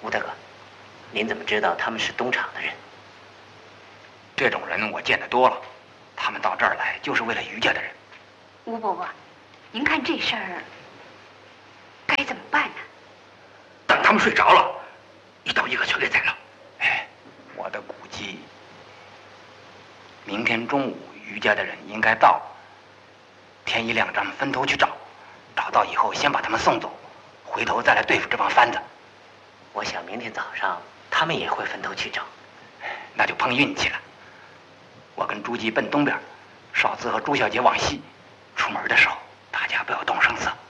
吴大哥，您怎么知道他们是东厂的人？ 这种人我见得多了，他们到这儿来就是为了于家的人。 吴伯伯，您看这事儿该怎么办呢？ 等他们睡着了，一刀一个全给宰了。哎，我的估计，明天中午于家的人应该到了。天一亮，咱们分头去找，找到以后先把他们送走，回头再来对付这帮番子。 我想明天早上他们也会分头去找， 那就碰运气了。我跟朱吉奔东边，少慈和朱小姐往西。出门的时候，大家不要动声色。